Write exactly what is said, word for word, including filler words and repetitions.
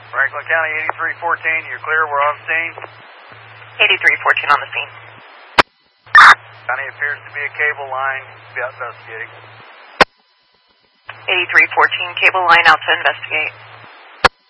Franklin County eighty-three fourteen, you're clear, we're on scene. eighty-three fourteen on the scene. County appears to be a cable line, be out investigating. eighty-three fourteen, cable line out to investigate.